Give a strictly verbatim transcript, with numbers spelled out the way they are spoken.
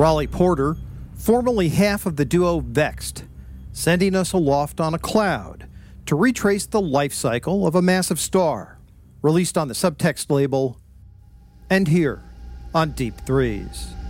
Raleigh Porter, formerly half of the duo Vexed, sending us aloft on a cloud to retrace the life cycle of a massive star, released on the Subtext label, and here on Deep Threes.